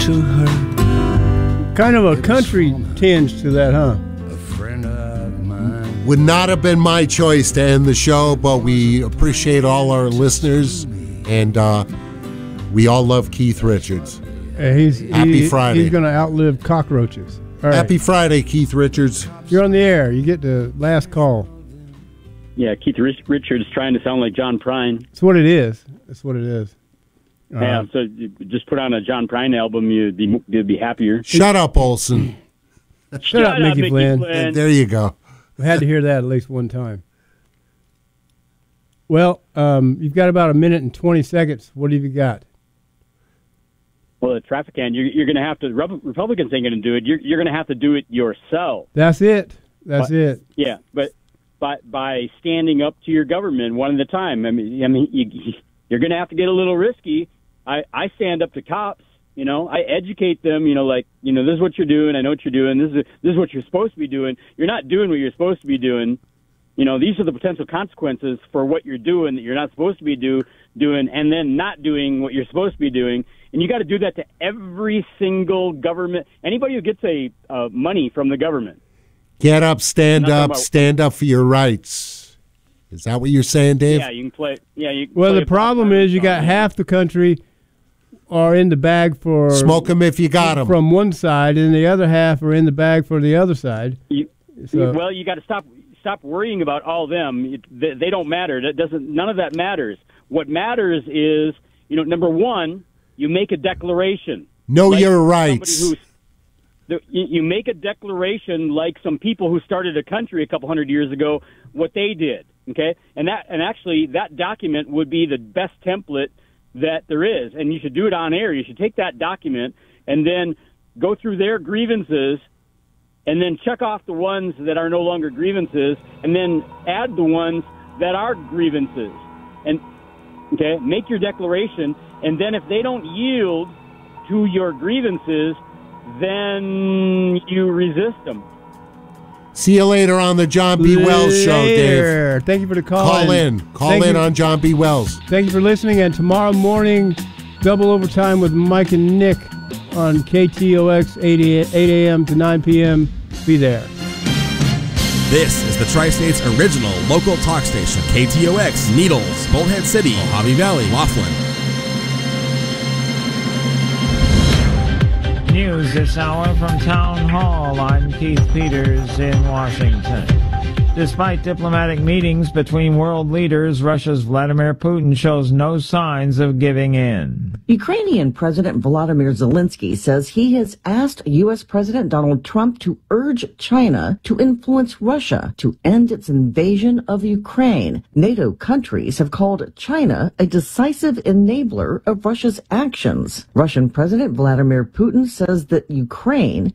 to her. Kind of a country tinge to that, huh? A friend of mine. Would not have been my choice to end the show, but we appreciate all our listeners, and we all love Keith Richards. Happy Friday. He's going to outlive cockroaches. All right. Happy Friday, Keith Richards. You're on the air. You get the last call. Yeah, Keith Richards trying to sound like John Prine. That's what it is. That's what it is. Yeah, so you just put on a John Prine album, you'd be happier. Shut up, Olson. Shut up, Mickey Flynn. There you go. We had to hear that at least one time. Well, you've got about 1 minute and 20 seconds. What have you got? Well, the traffic hand, you're going to have to, Republicans ain't going to do it. You're going to have to do it yourself. That's it. That's it. Yeah, but by standing up to your government one at a time. I mean, you're going to have to get a little risky. I stand up to cops. I educate them. This is what you're doing. I know what you're doing. This is what you're supposed to be doing. You're not doing what you're supposed to be doing. These are the potential consequences for what you're doing that you're not supposed to be doing, and then not doing what you're supposed to be doing. And you got to do that to every single government. Anybody who gets money from the government. Get up, stand up for your rights. Is that what you're saying, Dave? Yeah, you can play. Yeah, well, the problem is you got half the country are in the bag for smoke them if you got them from one side, and the other half are in the bag for the other side. You got to stop worrying about all them. They don't matter. None of that matters. What matters is, number one, you make a declaration. Know your rights. You make a declaration like some people who started a country a couple hundred years ago, what they did, okay? And actually that document would be the best template that there is, and you should do it on air. You should take that document and then go through their grievances and then check off the ones that are no longer grievances and then add the ones that are grievances. And, okay, make your declaration, and then if they don't yield to your grievances, then you resist them. See you later on the John B. Wells Show, Dave. Thank you for the call. Call in on John B. Wells. Thank you for listening. And tomorrow morning, double overtime with Mike and Nick on KTOX 8 a.m. to 9 p.m. Be there. This is the Tri-State's original local talk station, KTOX, Needles, Bullhead City, Mojave Valley, Laughlin. News this hour from Town Hall. I'm Keith Peters in Washington. Despite diplomatic meetings between world leaders, Russia's Vladimir Putin shows no signs of giving in. Ukrainian President Volodymyr Zelensky says he has asked U.S. President Donald Trump to urge China to influence Russia to end its invasion of Ukraine. NATO countries have called China a decisive enabler of Russia's actions. Russian President Vladimir Putin says that Ukraine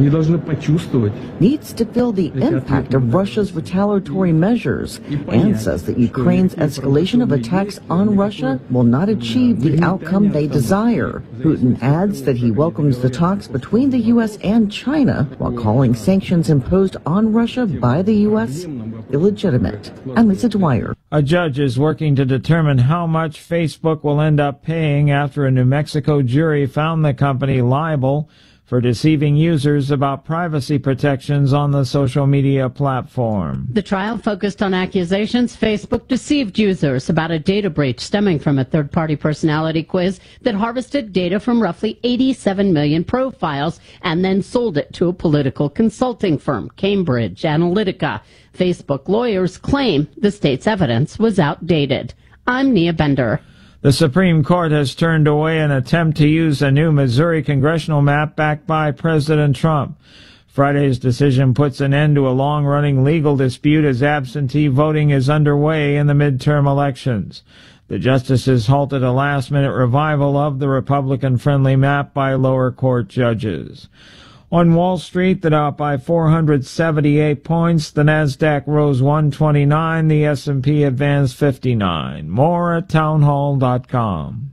needs to feel the impact of Russia's retaliatory measures and says that Ukraine's escalation of attacks on Russia will not achieve the outcome they desire. Putin adds that he welcomes the talks between the U.S. and China while calling sanctions imposed on Russia by the U.S. illegitimate. I'm Lisa Dwyer. A judge is working to determine how much Facebook will end up paying after a New Mexico jury found the company liable for deceiving users about privacy protections on the social media platform. The trial focused on accusations Facebook deceived users about a data breach stemming from a third-party personality quiz that harvested data from roughly 87 million profiles and then sold it to a political consulting firm, Cambridge Analytica. Facebook lawyers claim the state's evidence was outdated. I'm Nia Bender. The Supreme Court has turned away an attempt to use a new Missouri congressional map backed by President Trump. Friday's decision puts an end to a long-running legal dispute as absentee voting is underway in the midterm elections. The justices halted a last-minute revival of the Republican-friendly map by lower court judges. On Wall Street, the Dow up by 478 points. The Nasdaq rose 129. The S&P advanced 59. More at townhall.com.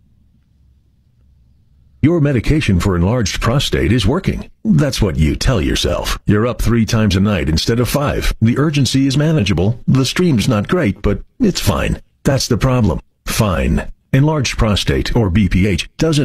Your medication for enlarged prostate is working. That's what you tell yourself. You're up 3 times a night instead of 5. The urgency is manageable. The stream's not great, but it's fine. That's the problem. Fine. Enlarged prostate, or BPH, doesn't